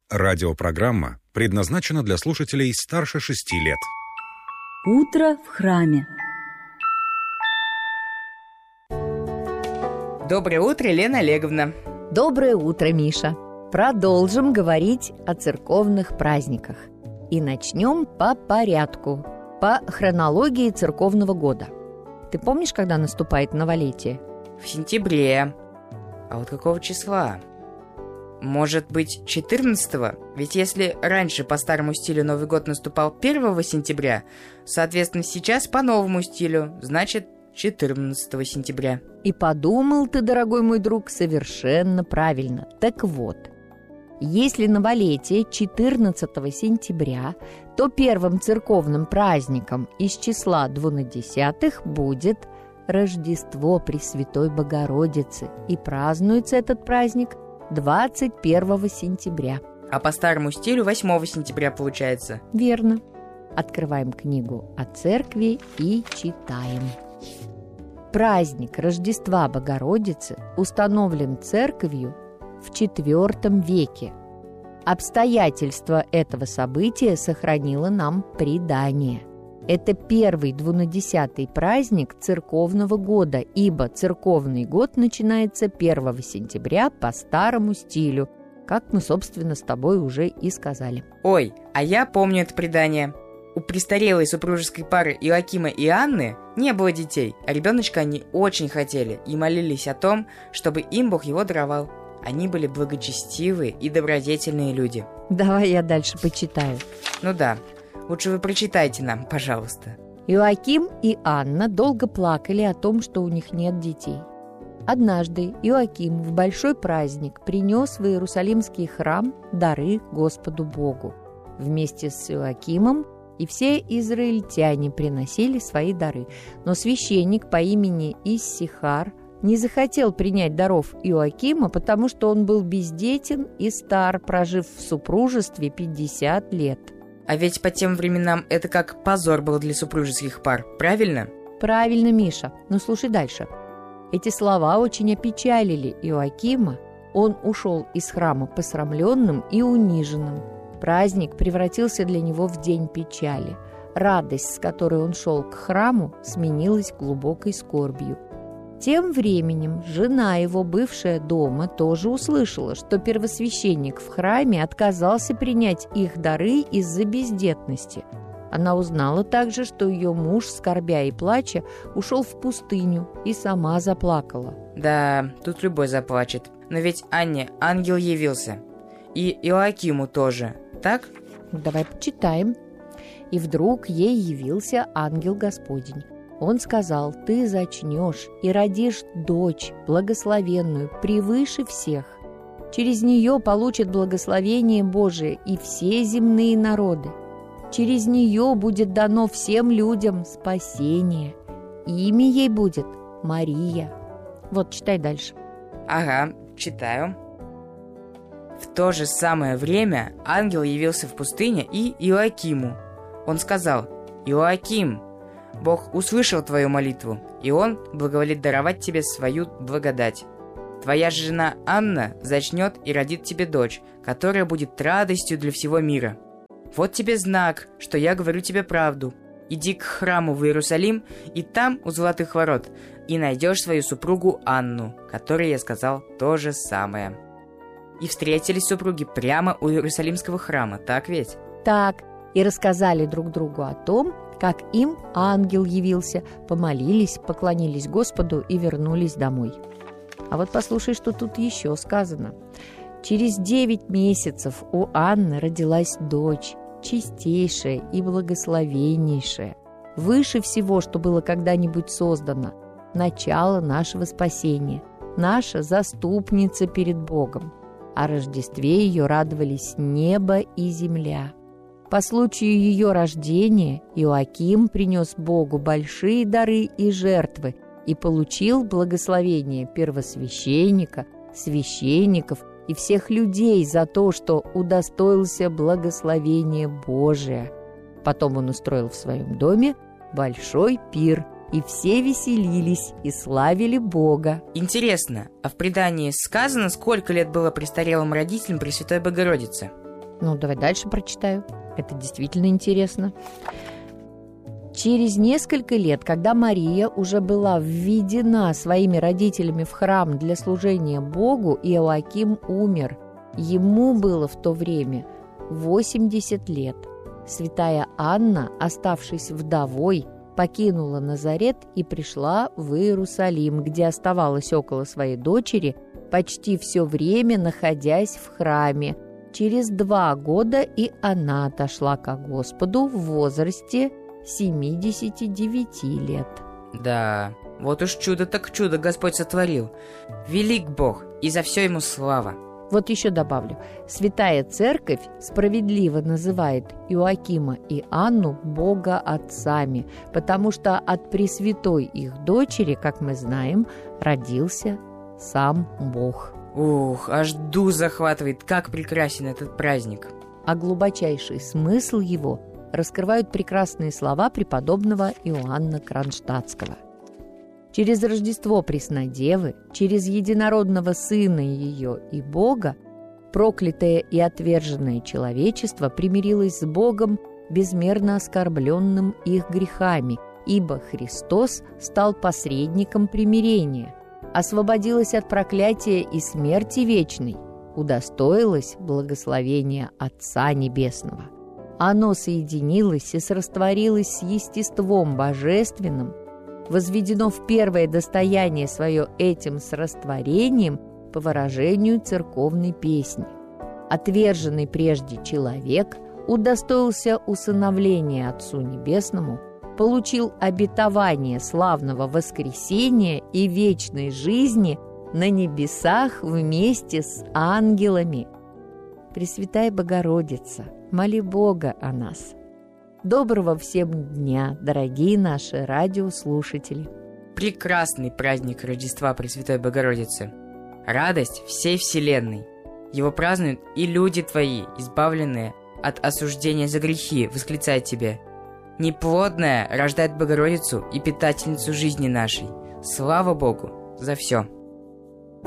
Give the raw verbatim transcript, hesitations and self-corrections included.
Радиопрограмма предназначена для слушателей старше шести лет. Утро в храме. Доброе утро, Лена Олеговна. Доброе утро, Миша. Продолжим говорить о церковных праздниках. И начнем по порядку, по хронологии церковного года. Ты помнишь, когда наступает новолетие? В сентябре. А вот какого числа? Может быть, четырнадцатого? Ведь если раньше по старому стилю Новый год наступал первого сентября, соответственно, сейчас по новому стилю, значит, четырнадцатого сентября. И подумал ты, дорогой мой друг, совершенно правильно. Так вот, если новолетие четырнадцатого сентября, то первым церковным праздником из числа двунадесятых будет Рождество Пресвятой Богородицы. И празднуется этот праздник двадцать первого сентября. А по старому стилю восьмого сентября получается. Верно. Открываем книгу о церкви и читаем. Праздник Рождества Богородицы установлен церковью в четвёртом веке. Обстоятельства этого события сохранило нам предание. Это первый двунадесятый праздник церковного года, ибо церковный год начинается первого сентября по старому стилю, как мы, собственно, с тобой уже и сказали. Ой, а я помню это предание. У престарелой супружеской пары Иоакима и Анны не было детей, а ребеночка они очень хотели и молились о том, чтобы им Бог его даровал. Они были благочестивые и добродетельные люди. Давай я дальше почитаю. Ну да. Лучше вы прочитайте нам, пожалуйста. Иоаким и Анна долго плакали о том, что у них нет детей. Однажды Иоаким в большой праздник принес в Иерусалимский храм дары Господу Богу. Вместе с Иоакимом и все израильтяне приносили свои дары. Но священник по имени Иссихар не захотел принять даров Иоакима, потому что он был бездетен и стар, прожив в супружестве пятьдесят лет. А ведь по тем временам это как позор был для супружеских пар, правильно? Правильно, Миша. Но слушай дальше. Эти слова очень опечалили Иоакима. Он ушел из храма посрамленным и униженным. Праздник превратился для него в день печали. Радость, с которой он шел к храму, сменилась глубокой скорбью. Тем временем жена его, бывшая дома, тоже услышала, что первосвященник в храме отказался принять их дары из-за бездетности. Она узнала также, что ее муж, скорбя и плача, ушел в пустыню и сама заплакала. Да, тут любой заплачет. Но ведь Анне ангел явился. И Иоакиму тоже, так? Давай почитаем. И вдруг ей явился ангел Господень. Он сказал: «Ты зачнешь и родишь дочь, благословенную, превыше всех. Через нее получат благословение Божие и все земные народы. Через нее будет дано всем людям спасение. Имя ей будет Мария». Вот, читай дальше. Ага, читаю. В то же самое время ангел явился в пустыне и Иоакиму. Он сказал: «Иоаким, Бог услышал твою молитву, и Он благоволит даровать тебе свою благодать. Твоя жена Анна зачнет и родит тебе дочь, которая будет радостью для всего мира. Вот тебе знак, что я говорю тебе правду. Иди к храму в Иерусалим, и там, у золотых ворот, и найдешь свою супругу Анну, которой я сказал то же самое». И встретились супруги прямо у Иерусалимского храма, так ведь? Так, и рассказали друг другу о том, как им ангел явился, помолились, поклонились Господу и вернулись домой. А вот послушай, что тут еще сказано. Через девять месяцев у Анны родилась дочь, чистейшая и благословеннейшая, выше всего, что было когда-нибудь создано, начало нашего спасения, наша заступница перед Богом. О Рождестве ее радовались небо и земля. По случаю ее рождения Иоаким принес Богу большие дары и жертвы и получил благословение первосвященника, священников и всех людей за то, что удостоился благословения Божия. Потом он устроил в своем доме большой пир, и все веселились и славили Бога. Интересно, а в предании сказано, сколько лет было престарелым родителям Пресвятой Богородицы? Ну, давай дальше прочитаю. Это действительно интересно. Через несколько лет, когда Мария уже была введена своими родителями в храм для служения Богу, Иоаким умер. Ему было в то время восемьдесят лет. Святая Анна, оставшись вдовой, покинула Назарет и пришла в Иерусалим, где оставалась около своей дочери, почти все время находясь в храме. Через два года и она отошла ко Господу в возрасте семидесяти девяти лет. Да, вот уж чудо так чудо Господь сотворил. Велик Бог, и за все ему слава. Вот еще добавлю. Святая Церковь справедливо называет Иоакима и Анну Бога отцами, потому что от пресвятой их дочери, как мы знаем, родился сам Бог. Ух, аж дух захватывает, как прекрасен этот праздник. А глубочайший смысл его раскрывают прекрасные слова преподобного Иоанна Кронштадтского. Через Рождество Преснодевы, через единородного Сына ее и Бога, проклятое и отверженное человечество примирилось с Богом, безмерно оскорбленным их грехами, ибо Христос стал посредником примирения, освободилось от проклятия и смерти вечной, удостоилось благословения Отца Небесного. Оно соединилось и срастворилось с естеством божественным, возведено в первое достояние свое этим срастворением по выражению церковной песни. Отверженный прежде человек удостоился усыновления Отцу Небесному, получил обетование славного воскресения и вечной жизни на небесах вместе с ангелами. Пресвятая Богородица, моли Бога о нас. Доброго всем дня, дорогие наши радиослушатели. Прекрасный праздник Рождества Пресвятой Богородицы. Радость всей вселенной. Его празднуют и люди твои, избавленные от осуждения за грехи, восклицает тебе. Неплодная рождает Богородицу и питательницу жизни нашей. Слава Богу за все.